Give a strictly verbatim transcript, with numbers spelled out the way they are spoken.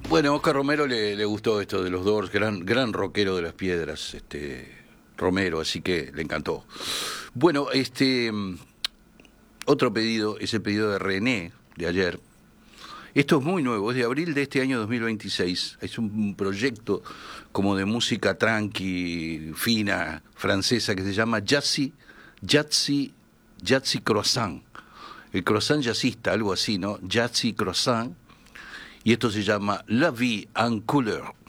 Bueno, a Oscar Romero le, le gustó esto de los Doors, gran, gran rockero de las piedras, este Romero, así que le encantó. Bueno, este otro pedido es el pedido de René de ayer. Esto es muy nuevo, es de abril de este año dos mil veintiséis. Es un proyecto como de música tranqui, fina, francesa, que se llama Jazzy, Jazzy, Jazzy Croissant. El croissant jazzista, algo así, ¿no? Jazzy Croissant. Y esto se llama La Vie en Couleur.